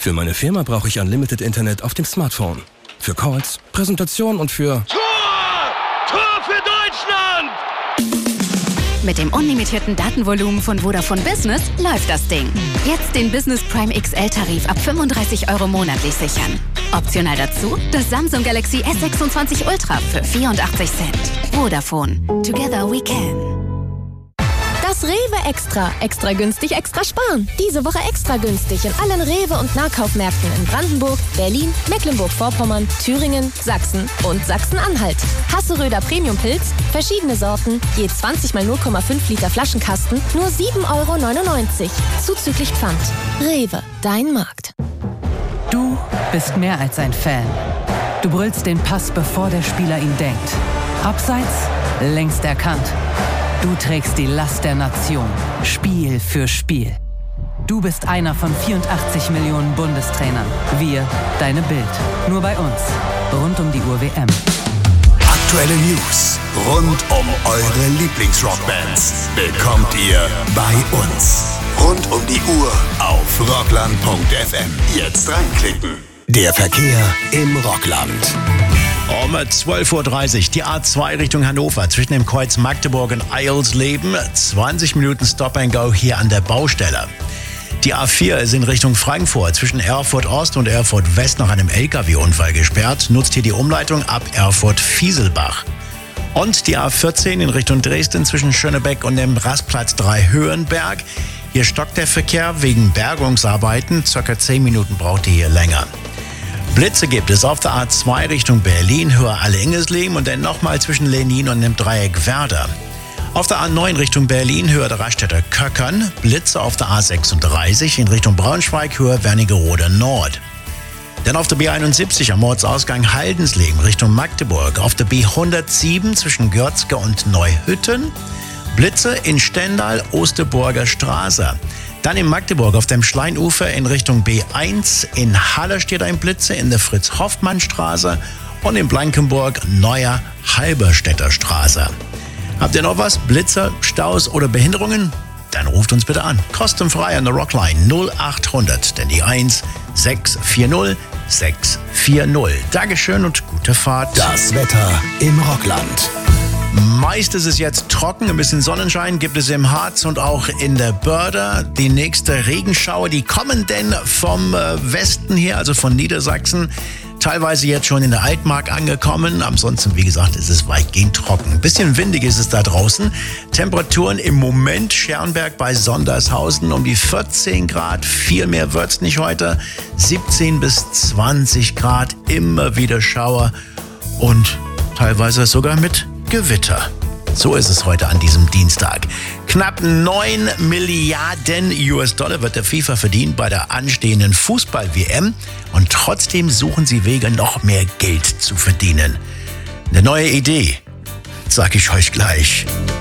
Für meine Firma brauche ich Unlimited Internet auf dem Smartphone. Für Calls, Präsentationen und für... Tor für Deutschland! Mit dem unlimitierten Datenvolumen von Vodafone Business läuft das Ding. Jetzt den Business Prime XL-Tarif ab 35 € monatlich sichern. Optional dazu das Samsung Galaxy S26 Ultra für 84 Cent. Vodafone. Together we can. Das Rewe Extra. Extra günstig, extra sparen. Diese Woche extra günstig in allen Rewe- und Nahkaufmärkten in Brandenburg, Berlin, Mecklenburg-Vorpommern, Thüringen, Sachsen und Sachsen-Anhalt. Hasseröder Premium-Pilz, verschiedene Sorten, je 20 mal 0,5 Liter Flaschenkasten, nur 7,99 €. Zuzüglich Pfand. Rewe, dein Markt. Du bist mehr als ein Fan. Du brüllst den Pass, bevor der Spieler ihn denkt. Abseits, längst erkannt. Du trägst die Last der Nation, Spiel für Spiel. Du bist einer von 84 Millionen Bundestrainern. Wir, deine Bild. Nur bei uns. Rund um die Uhr WM. Aktuelle News rund um eure Lieblingsrockbands bekommt ihr bei uns. Rund um die Uhr auf rockland.fm. Jetzt reinklicken. Der Verkehr im Rockland. Um 12:30 Uhr die A2 Richtung Hannover zwischen dem Kreuz Magdeburg und Eilsleben. 20 Minuten Stop and Go hier an der Baustelle. Die A4 ist in Richtung Frankfurt zwischen Erfurt Ost und Erfurt West nach einem LKW-Unfall gesperrt. Nutzt hier die Umleitung ab Erfurt-Fieselbach. Und die A14 in Richtung Dresden zwischen Schönebeck und dem Rastplatz 3 Höhenberg. Hier stockt der Verkehr wegen Bergungsarbeiten. Circa 10 Minuten braucht ihr hier länger. Blitze gibt es auf der A2 Richtung Berlin, Höhe Alle-Ingesleben und dann nochmal zwischen Lenin und dem Dreieck Werder. Auf der A9 Richtung Berlin, Höhe der Raststätte Köckern, Blitze auf der A36 in Richtung Braunschweig, Höhe Wernigerode Nord. Dann auf der B71 am Ortsausgang Haldensleben Richtung Magdeburg, auf der B107 zwischen Görzke und Neuhütten, Blitze in Stendal, Osterburger Straße. Dann in Magdeburg auf dem Schleinufer in Richtung B1. In Halle steht ein Blitze in der Fritz-Hoffmann-Straße und in Blankenburg Neuer Halberstädter Straße. Habt ihr noch was? Blitzer, Staus oder Behinderungen? Dann ruft uns bitte an. Kostenfrei an der Rockline 0800, denn die 1 640 640. Dankeschön und gute Fahrt. Das Wetter im Rockland. Meist ist es jetzt trocken, ein bisschen Sonnenschein gibt es im Harz und auch in der Börde. Die nächste Regenschauer, die kommen denn vom Westen her, also von Niedersachsen. Teilweise jetzt schon in der Altmark angekommen. Ansonsten, wie gesagt, ist es weitgehend trocken. Ein bisschen windig ist es da draußen. Temperaturen im Moment Scherrenberg bei Sondershausen um die 14 Grad. Viel mehr wird's nicht heute. 17 bis 20 Grad, immer wieder Schauer und teilweise sogar mit Gewitter. So ist es heute an diesem Dienstag. Knapp 9 Milliarden US-Dollar wird der FIFA verdienen bei der anstehenden Fußball-WM. Und trotzdem suchen sie Wege, noch mehr Geld zu verdienen. Eine neue Idee, sag ich euch gleich.